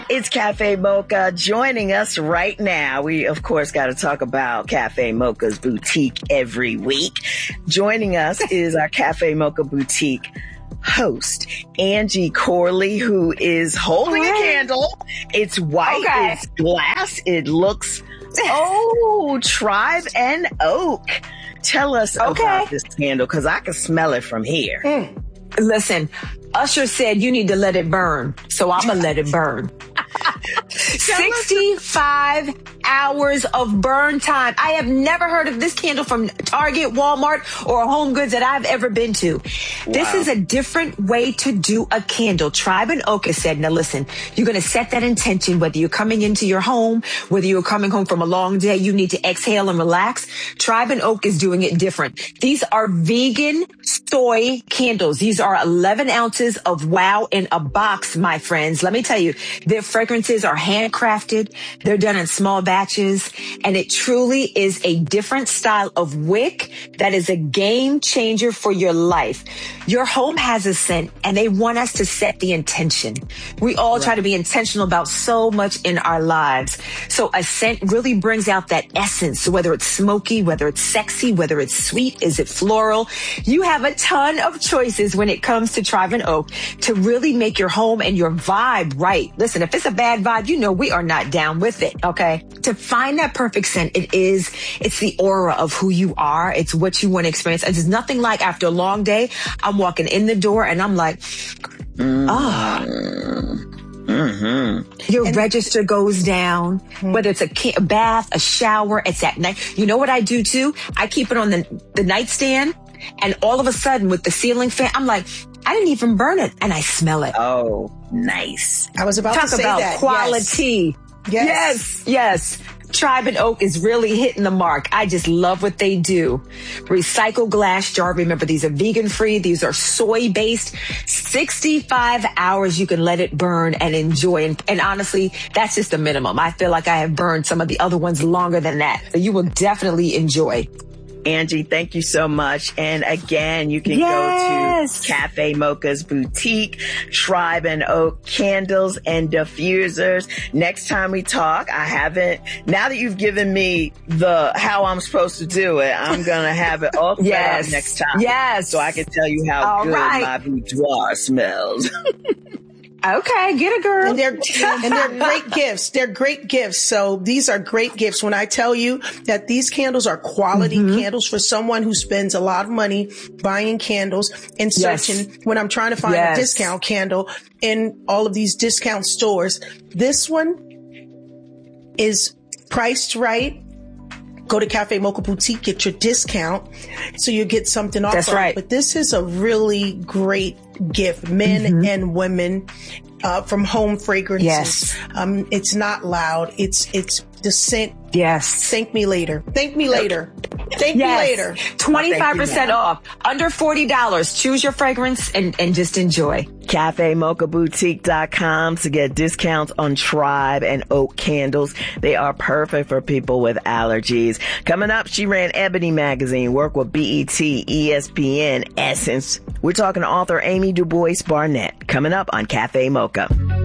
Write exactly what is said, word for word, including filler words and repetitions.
It's Cafe Mocha joining us right now. We, of course, got to talk about Cafe Mocha's boutique every week. Joining us is our Cafe Mocha boutique host, Angie Corley, who is holding a candle. It's white, okay. It's glass, it looks, oh, Tribe and Oak. Tell us okay. about this candle, because I can smell it from here. Mm. Listen, Usher said you need to let it burn, so I'm gonna let it burn. sixty-five hours of burn time. I have never heard of this candle from Target, Walmart, or Home Goods that I've ever been to. Wow. This is a different way to do a candle. Tribe and Oak has said, now listen, you're going to set that intention, whether you're coming into your home, whether you're coming home from a long day, you need to exhale and relax. Tribe and Oak is doing it different. These are vegan soy candles. These are eleven ounces of wow in a box, my friends. Let me tell you, their fragrances are handcrafted. They're done in small batches, and it truly is a different style of wick that is a game changer for your life. Your home has a scent, and they want us to set the intention. We all right. try to be intentional about so much in our lives. So a scent really brings out that essence, whether it's smoky, whether it's sexy, whether it's sweet, is it floral? You have a ton of choices when it comes to Tribe and Oak to really make your home and your vibe right. Listen, if it's a bad vibe, you know we are not down with it, okay? To find that perfect scent, it is, it's the aura of who you are. It's what you want to experience. It's nothing like after a long day, I'm walking in the door and I'm like, ah. Mm-hmm. Mm-hmm. Your and register goes down, mm-hmm. whether it's a, ca- a bath, a shower, it's at night. You know what I do too? I keep it on the, the nightstand, and all of a sudden with the ceiling fan, I'm like, I didn't even burn it, and I smell it. Oh, nice. I was about Talk to say about that. quality. Yes. Yes. Yes. Tribe and Oak is really hitting the mark. I just love what they do. Recycled glass jar. Remember, these are vegan free. These are soy based. sixty-five hours you can let it burn and enjoy. And, and honestly, that's just the minimum. I feel like I have burned some of the other ones longer than that. So you will definitely enjoy. Angie, thank you so much. And again, you can yes. go to Cafe Mocha's boutique, Tribe and Oak candles and diffusers. Next time we talk, I haven't, now that you've given me the, how I'm supposed to do it, I'm going to have it all set yes. up next time. Yes. So I can tell you how all good right. my boudoir smells. Okay, get a girl. And they're, and they're great gifts. They're great gifts. So these are great gifts. When I tell you that these candles are quality mm-hmm. candles for someone who spends a lot of money buying candles and searching yes. when I'm trying to find yes. a discount candle in all of these discount stores. This one is priced right. Go to Cafe Mocha Boutique, get your discount so you get something off. That's of right. It. But this is a really great gift, men mm-hmm. and women, uh, from Home Fragrances. Yes. Um, it's not loud. It's, it's the scent. Yes. Thank me later. Thank me later. Thank yes. me later. twenty-five percent off. Under forty dollars. Choose your fragrance and, and just enjoy. Cafe Mocha Boutique dot com to get discounts on Tribe and Oak candles. They are perfect for people with allergies. Coming up, she ran Ebony Magazine, worked with B E T, E S P N, Essence. We're talking to author Amy DuBois Barnett. Coming up on Cafe Mocha.